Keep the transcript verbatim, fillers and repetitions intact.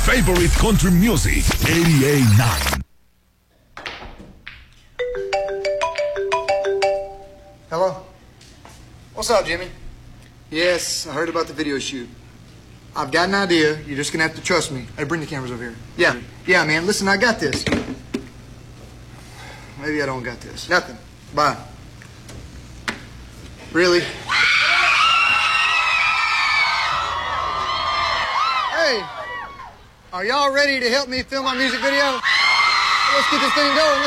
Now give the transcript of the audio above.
favorite country music, eighty-eight point nine. Hello? What's up, Jimmy? Yes, I heard about the video shoot. I've got an idea. You're just gonna have to trust me. Hey, bring the cameras over here. Yeah, yeah, man. Listen, I got this. Maybe I don't got this. Nothing. Bye. Really? Hey, are y'all ready to help me film my music video? Let's get this thing going.